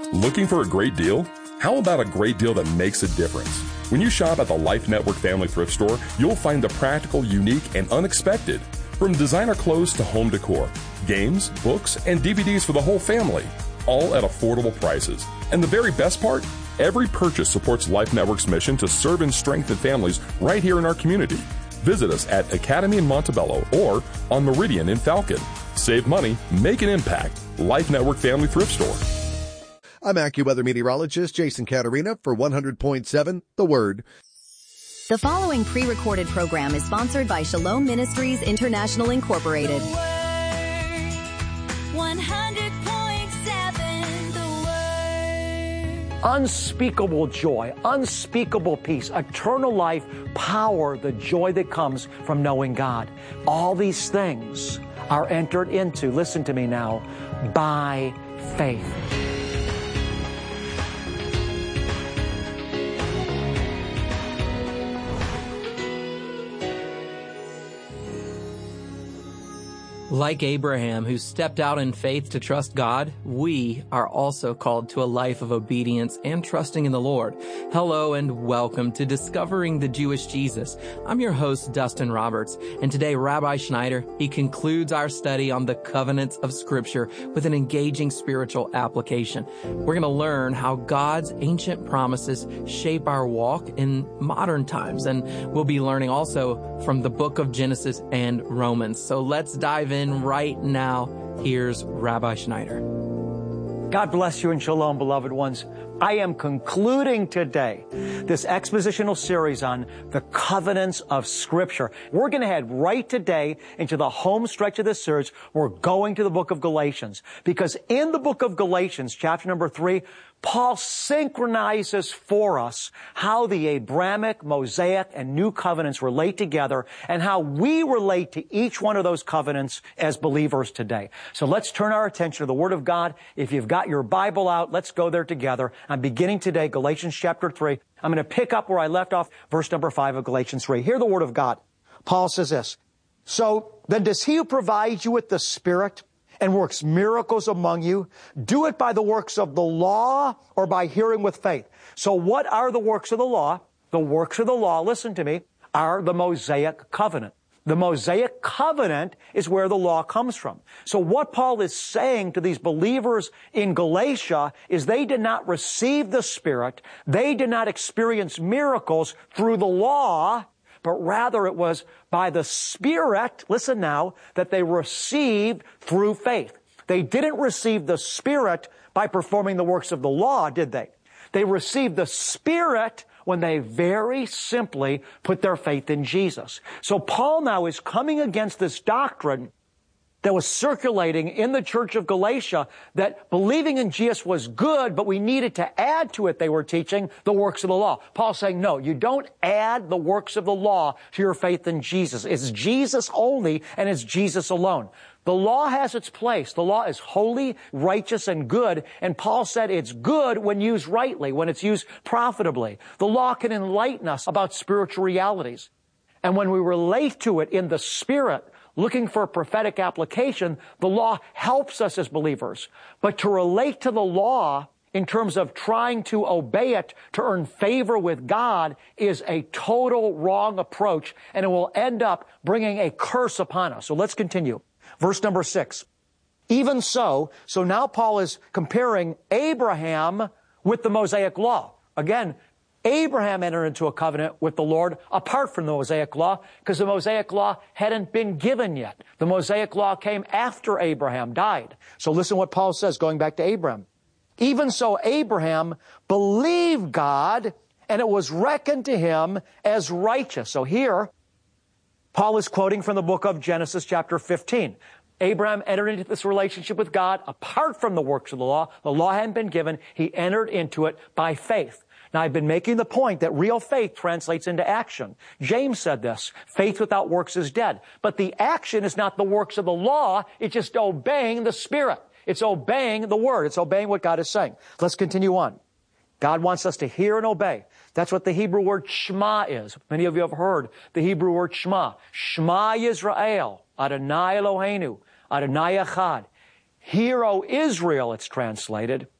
Looking for a great deal? How about a great deal that makes a difference? When you shop at the Life Network Family Thrift Store, you'll find the practical, unique, and unexpected. From designer clothes to home decor, games, books, and DVDs for the whole family, all at affordable prices. And the very best part? Every purchase supports Life Network's mission to serve and strengthen families right here in our community. Visit us at Academy in Montebello or on Meridian in Falcon. Save money, make an impact. Life Network Family Thrift Store. I'm AccuWeather meteorologist Jason Caterina for 100.7 The Word. The following pre-recorded program is sponsored by Shalom Ministries International Incorporated. 100.7 The Word. Unspeakable joy, unspeakable peace, eternal life, power, the joy that comes from knowing God. All these things are entered into, listen to me now, by faith. Like Abraham, who stepped out in faith to trust God, we are also called to a life of obedience and trusting in the Lord. Hello and welcome to Discovering the Jewish Jesus. I'm your host, Dustin Roberts, and today Rabbi Schneider, he concludes our study on the covenants of Scripture with an engaging spiritual application. We're going to learn how God's ancient promises shape our walk in modern times, and we'll be learning also from the book of Genesis and Romans. So let's dive in right now. Here's Rabbi Schneider. God bless you and shalom, beloved ones. I am concluding today this expositional series on the covenants of Scripture. We're going to head right today into the home stretch of this series. We're going to the book of Galatians, because in the book of Galatians, chapter number 3, Paul synchronizes for us how the Abrahamic, Mosaic, and New Covenants relate together and how we relate to each one of those covenants as believers today. So let's turn our attention to the Word of God. If you've got your Bible out, let's go there together. I'm beginning today, Galatians chapter 3. I'm going to pick up where I left off, verse number 5 of Galatians 3. Hear the Word of God. Paul says this, "So then does he who provides you with the Spirit and works miracles among you, do it by the works of the law or by hearing with faith?" So what are the works of the law? The works of the law, listen to me, are the Mosaic covenant. The Mosaic covenant is where the law comes from. So what Paul is saying to these believers in Galatia is they did not receive the Spirit, they did not experience miracles through the law, but rather it was by the Spirit, listen now, that they received through faith. They didn't receive the Spirit by performing the works of the law, did they? They received the Spirit when they very simply put their faith in Jesus. So Paul now is coming against this doctrine that was circulating in the church of Galatia that believing in Jesus was good, but we needed to add to it, they were teaching, the works of the law. Paul's saying, no, you don't add the works of the law to your faith in Jesus. It's Jesus only, and it's Jesus alone. The law has its place. The law is holy, righteous, and good. And Paul said it's good when used rightly, when it's used profitably. The law can enlighten us about spiritual realities. And when we relate to it in the Spirit, looking for a prophetic application, the law helps us as believers. But to relate to the law in terms of trying to obey it to earn favor with God is a total wrong approach, and it will end up bringing a curse upon us. So let's continue. Verse number 6. Even so now Paul is comparing Abraham with the Mosaic law. Again, Abraham entered into a covenant with the Lord apart from the Mosaic law because the Mosaic law hadn't been given yet. The Mosaic law came after Abraham died. So listen what Paul says, going back to Abraham. Even so, Abraham believed God, and it was reckoned to him as righteous. So here, Paul is quoting from the book of Genesis chapter 15. Abraham entered into this relationship with God apart from the works of the law. The law hadn't been given. He entered into it by faith. Now, I've been making the point that real faith translates into action. James said this, faith without works is dead. But the action is not the works of the law. It's just obeying the Spirit. It's obeying the Word. It's obeying what God is saying. Let's continue on. God wants us to hear and obey. That's what the Hebrew word Shema is. Many of you have heard the Hebrew word Shema. Shema Yisrael, Adonai Eloheinu, Adonai Echad. Hear, O Israel, it's translated.